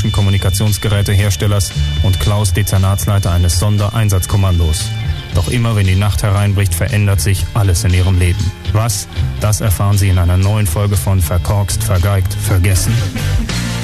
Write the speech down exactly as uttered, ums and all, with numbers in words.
deutschen Kommunikationsgeräteherstellers und Klaus Dezernatsleiter eines Sondereinsatzkommandos. Doch immer wenn die Nacht hereinbricht, verändert sich alles in ihrem Leben. Was? Das erfahren Sie in einer neuen Folge von Verkorkst, Vergeigt, Vergessen.